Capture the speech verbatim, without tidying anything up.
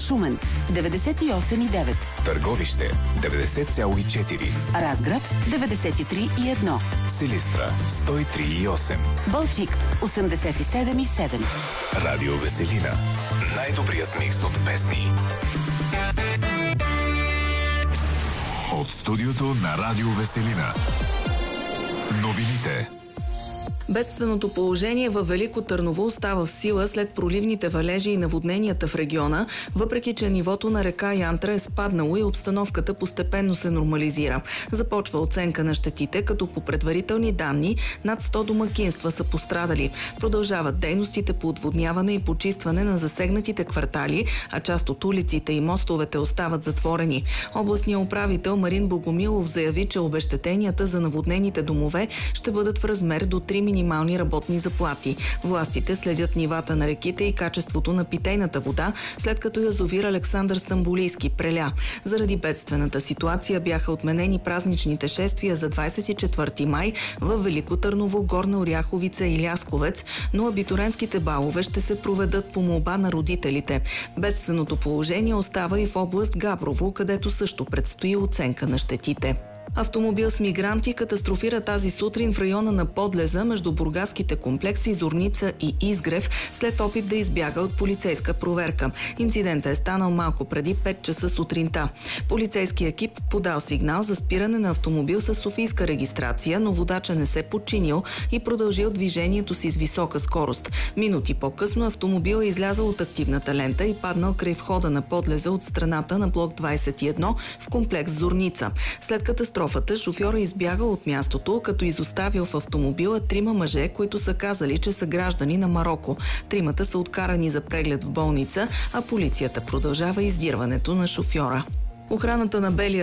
Шумен деветдесет и осем и девет, Търговище деветдесет цяло и четири, Разград деветдесет и три и едно, Силистра сто и три и осем, Балчик осемдесет и седем и седем. Радио Веселина. Най-добрият микс от песни. От студиото на Радио Веселина. Новините. Бедственото положение във Велико Търново остава в сила след проливните валежи и наводненията в региона, въпреки че нивото на река Янтра е спаднало и обстановката постепенно се нормализира. Започва оценка на щетите, като по предварителни данни над сто домакинства са пострадали. Продължават дейностите по отводняване и почистване на засегнатите квартали, а част от улиците и мостовете остават затворени. Областният управител Марин Богомилов заяви, че обезщетенията за наводнените домове ще бъдат в размер до три минимални работни заплати. Властите следят нивата на реките и качеството на питейната вода, след като язовир Александър Стамболийски преля. Заради бедствената ситуация бяха отменени празничните шествия за двадесет и четвърти май в Велико Търново, Горна Оряховица и Лясковец, но абитуренските балове ще се проведат по молба на родителите. Бедственото положение остава и в област Габрово, където също предстои оценка на щетите. Автомобил с мигранти катастрофира тази сутрин в района на Подлеза между бургаските комплекси Зорница и Изгрев след опит да избяга от полицейска проверка. Инцидентът е станал малко преди пет часа сутринта. Полицейски екип подал сигнал за спиране на автомобил с софийска регистрация, но водача не се подчинил и продължил движението си с висока скорост. Минути по-късно автомобил е излязъл от активната лента и паднал край входа на Подлеза от страната на блок двадесет и едно в комплекс Зорница. След катастрофата шофьора избягал от мястото, като изоставил в автомобила трима мъже, които са казали, че са граждани на Мароко. Тримата са откарани за преглед в болница, а полицията продължава издирването на шофьора. Охраната на Белия